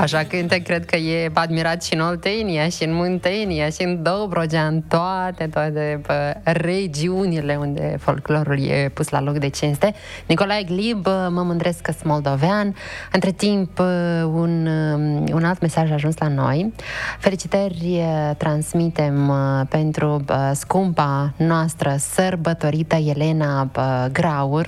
Așa cântă, cred că e admirat și în Oltenia, și în Muntenia, și în Dobrogea, în toate regiunile unde folclorul e pus la loc de cinste. Nicolae Glib, mă mândresc că sunt moldovean. Între timp, un alt mesaj a ajuns la noi. Felicitări transmitem pentru scumpa noastră sărbătorită Elena Graur.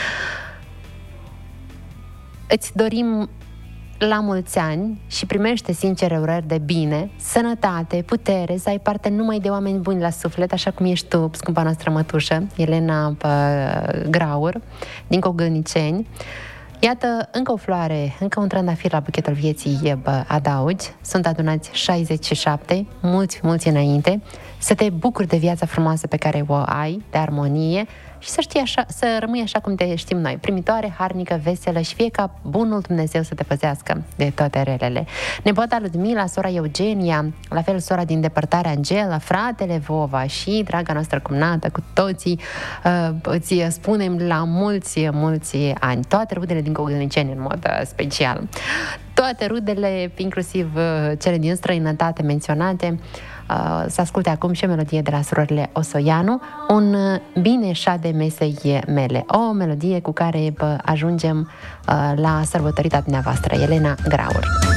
Îți dorim la mulți ani și primește sincere urări de bine, sănătate, putere, să ai parte numai de oameni buni la suflet, așa cum ești tu, scumpa noastră mătușă, Elena Graur, din Cogâlniceni. Iată, încă o floare, încă un trandafir la buchetul vieții adaugi. Sunt adunați 67, mulți înainte. Să te bucuri de viața frumoasă pe care o ai, de armonie, și să știi așa, să rămâi așa cum te știm noi, primitoare, harnică, veselă, și fie ca bunul Dumnezeu să te păzească de toate relele. Nepoata Ludmila, sora Eugenia, la fel sora din depărtare Angela, fratele Vova și draga noastră cumnată, cu toții îți spunem la mulți ani. Toate rudele din Cogâlniceni în mod special. Toate rudele, inclusiv cele din străinătate menționate. Să asculte acum și o melodie de la surorile Osoianu, un bine șade mesei mele, o melodie cu care ajungem la sărbătorita dumneavoastră, Elena Graur.